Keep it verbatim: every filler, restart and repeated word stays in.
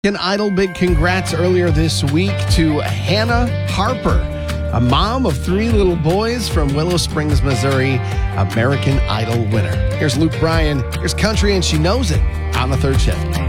American Idol, big congrats earlier this week to Hannah Harper, a mom of three little boys from Willow Springs, Missouri, American Idol winner. Here's Luke Bryan. Here's Country, and she knows it on the third shift.